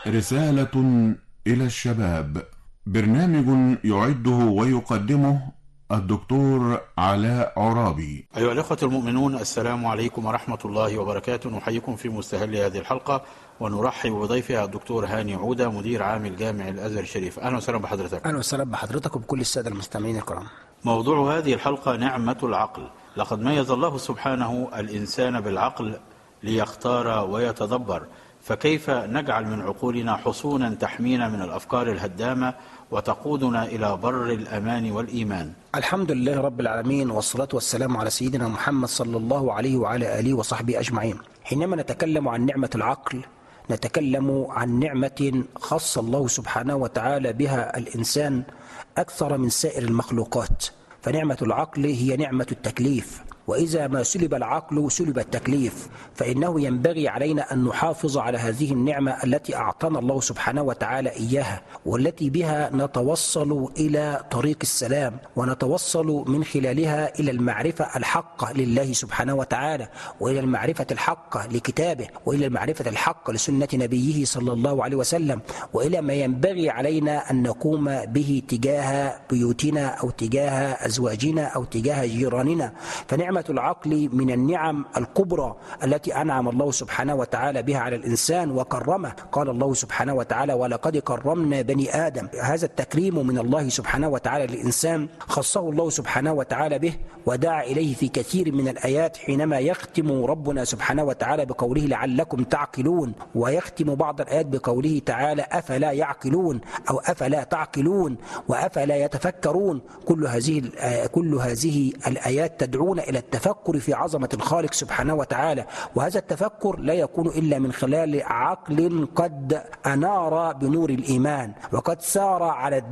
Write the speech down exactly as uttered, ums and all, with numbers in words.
رسالة إلى الشباب، برنامج يعده ويقدمه الدكتور علاء عرابي. أيها الأخوة المؤمنون، السلام عليكم ورحمة الله وبركاته. نحييكم في مستهل هذه الحلقة ونرحب بضيفها الدكتور هاني عودة، مدير عام الجامع الأزهر الشريف. أهلا وسهلا بحضرتك. أهلا وسهلا بحضرتك وبكل السادة المستمعين الكرام. موضوع هذه الحلقة نعمة العقل. لقد ميز الله سبحانه الإنسان بالعقل ليختار ويتدبر، فكيف نجعل من عقولنا حصونا تحمينا من الأفكار الهدامة وتقودنا إلى بر الأمان والإيمان؟ الحمد لله رب العالمين، والصلاة والسلام على سيدنا محمد صلى الله عليه وعلى آله وصحبه أجمعين. حينما نتكلم عن نعمة العقل نتكلم عن نعمة خص الله سبحانه وتعالى بها الإنسان أكثر من سائر المخلوقات، فنعمة العقل هي نعمة التكليف، وإذا ما سلب العقل سلب التكليف، فإنه ينبغي علينا أن نحافظ على هذه النعمة التي أعطانا الله سبحانه وتعالى إياها، والتي بها نتوصل إلى طريق السلام، ونتوصل من خلالها إلى المعرفة الحقة لله سبحانه وتعالى، وإلى المعرفة الحقة لكتابه، وإلى المعرفة الحقة لسنة نبيه صلى الله عليه وسلم، وإلى ما ينبغي علينا أن نقوم به تجاه بيوتنا أو تجاه أزواجنا أو تجاه جيراننا. فنعمة العقل من النعم الكبرى التي أنعم الله سبحانه وتعالى بها على الإنسان وكرمه. قال الله سبحانه وتعالى: ولقد كرمنا بني آدم. هذا التكريم من الله سبحانه وتعالى للإنسان خصه الله سبحانه وتعالى به، ودعا إليه في كثير من الآيات، حينما يختم ربنا سبحانه وتعالى بقوله: لعلكم تعقلون، ويختم بعض الآيات بقوله تعالى: أفلا يعقلون، أو أفلا تعقلون، وأفلا يتفكرون. كل هذه كل هذه الآيات تدعون إلى التفكر في عظمة الخالق سبحانه وتعالى، وهذا التفكر لا يكون إلا من خلال عقل قد أنار بنور الإيمان، وقد سار على